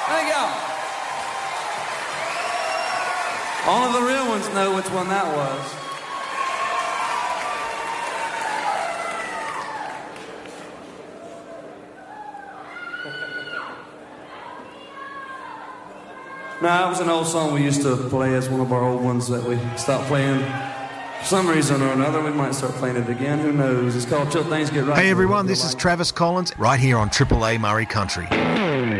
Thank y'all. Only the real ones know which one that was. No, that was an old song we used to play as one of our old ones that we stopped playing. For some reason or another, we might start playing it again. Who knows? It's called Till Things Get Right. Hey everyone, this is Travis Collins right here on Triple A Murray Country.